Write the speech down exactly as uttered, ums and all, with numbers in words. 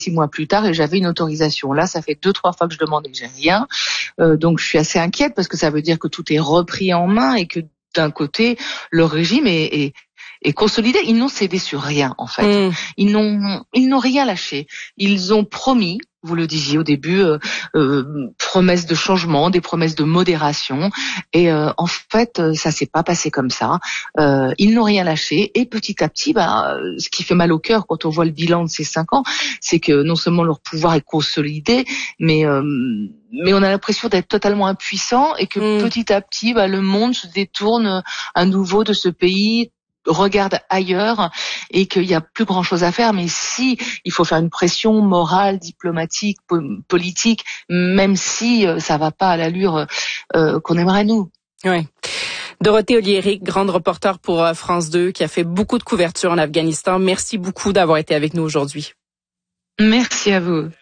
six mois plus tard et j'avais une autorisation. Là, ça fait deux, trois fois que je demande et que j'ai rien. Euh, donc, je suis assez inquiète parce que ça veut dire que tout est repris en main et que d'un côté, le régime est, est, est consolidé. Ils n'ont cédé sur rien, en fait. Mmh. Ils n'ont, ils n'ont rien lâché. Ils ont promis, vous le disiez au début, euh, euh, promesses de changement, des promesses de modération. Et euh, en fait, ça s'est pas passé comme ça. Euh, ils n'ont rien lâché. Et petit à petit, bah, ce qui fait mal au cœur quand on voit le bilan de ces cinq ans, c'est que non seulement leur pouvoir est consolidé, mais euh, mais on a l'impression d'être totalement impuissant et que mmh. petit à petit, bah, le monde se détourne à nouveau de ce pays, regarde ailleurs et qu'il y a plus grand chose à faire. Mais si il faut faire une pression morale, diplomatique, po- politique, même si euh, ça va pas à l'allure euh, qu'on aimerait nous. Oui. Dorothée Oliéric, grande reporter pour France deux, qui a fait beaucoup de couverture en Afghanistan. Merci beaucoup d'avoir été avec nous aujourd'hui. Merci à vous.